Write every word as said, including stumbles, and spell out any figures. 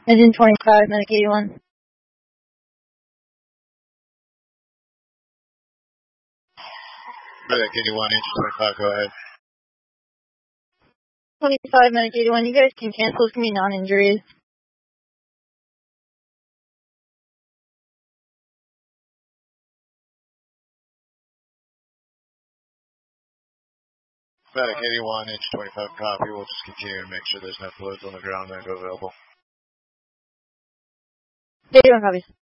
Engine twenty-five, Medic eighty-one. Medic eighty-one, engine twenty-five, go ahead. twenty-five, Medic eighty-one, you guys can cancel. It's going to be non-injuries. Medic eighty-one, engine twenty-five, copy. We'll just continue to make sure there's no fluids on the ground and go available. eighty-one copies.